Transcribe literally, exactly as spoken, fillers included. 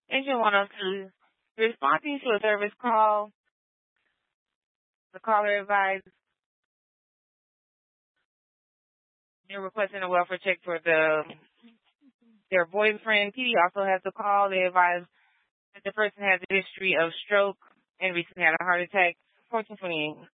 Engine one oh two. Responding to a service call, the caller advised you're requesting a welfare check for the their boyfriend. P D also has the call. They advise that the person has a history of stroke and recently had a heart attack. fourteen twenty-eight.